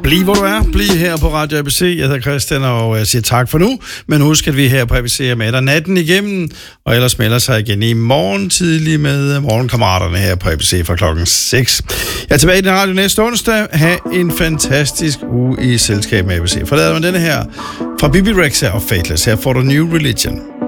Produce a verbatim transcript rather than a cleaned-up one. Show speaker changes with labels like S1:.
S1: Bliv hvor du er. Bliv her på Radio A B C. Jeg hedder Christian, og jeg siger tak for nu. Men husk, at vi her på A B C er med dig natten igennem, og ellers melder sig igen i morgen tidlig med morgenkammeraterne her på A B C fra klokken seks. Jeg er tilbage i den radio næste onsdag. Ha' en fantastisk uge i selskab med A B C. Forlader man denne her fra Bibi Rexha og Faithless. Her får du New Religion.